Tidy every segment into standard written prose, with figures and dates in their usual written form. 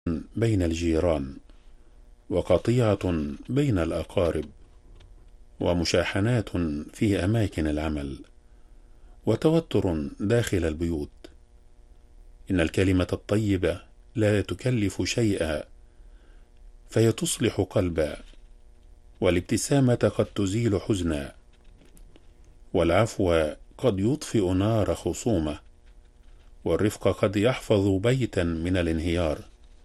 بين الجيران، وقطيعة بين الأقارب، ومشاحنات في أماكن العمل، وتوتر داخل البيوت. إن الكلمة الطيبة لا تكلف شيئا فهي تصلح قلبا، والابتسامة قد تزيل حزنا، والعفو قد يطفئ نار خصومة، والرفق قد يحفظ بيتا من الانهيار.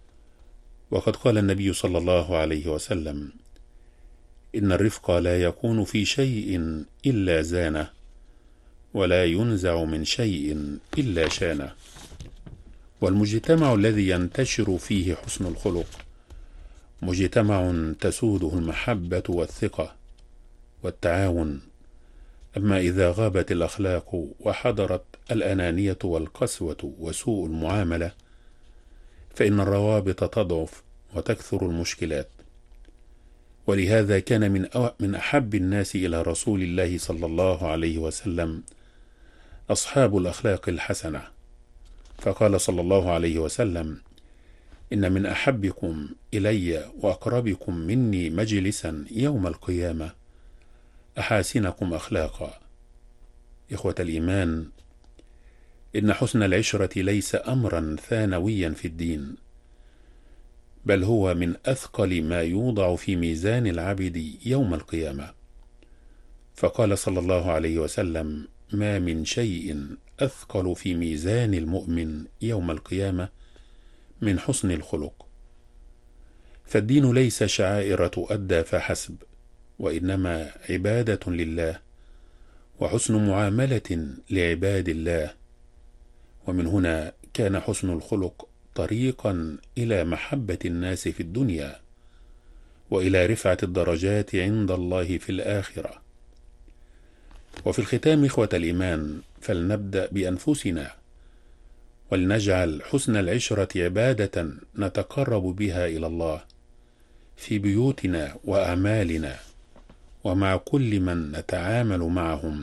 وقد قال النبي صلى الله عليه وسلم: إن الرفق لا يكون في شيء إلا زانه، ولا ينزع من شيء إلا شانه. والمجتمع الذي ينتشر فيه حسن الخلق مجتمع تسوده المحبة والثقة والتعاون. أما إذا غابت الأخلاق وحضرت الأنانية والقسوة وسوء المعاملة، فإن الروابط تضعف وتكثر المشكلات. ولهذا كان من أحب الناس إلى رسول الله صلى الله عليه وسلم أصحاب الأخلاق الحسنة، فقال صلى الله عليه وسلم: إن من أحبكم إلي وأقربكم مني مجلسا يوم القيامة أحاسنكم أخلاقا. إخوة الإيمان، إن حسن العشرة ليس أمرا ثانويا في الدين، بل هو من أثقل ما يوضع في ميزان العبد يوم القيامة. فقال صلى الله عليه وسلم: ما من شيء أثقل في ميزان المؤمن يوم القيامة من حسن الخلق. فالدين ليس شعائر تؤدى فحسب، وإنما عبادة لله وحسن معاملة لعباد الله. ومن هنا كان حسن الخلق طريقا إلى محبة الناس في الدنيا، وإلى رفعة الدرجات عند الله في الآخرة. وفي الختام إخوة الإيمان، فلنبدأ بأنفسنا، ولنجعل حسن العشرة عبادة نتقرب بها إلى الله في بيوتنا وأعمالنا ومع كل من نتعامل معهم.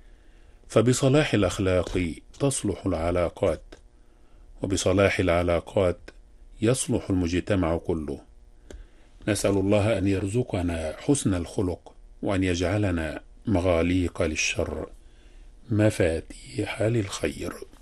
فبصلاح الأخلاق تصلح العلاقات، وبصلاح العلاقات يصلح المجتمع كله. نسأل الله أن يرزقنا حسن الخلق، وأن يجعلنا مغاليق للشر، مفاتيح للخير.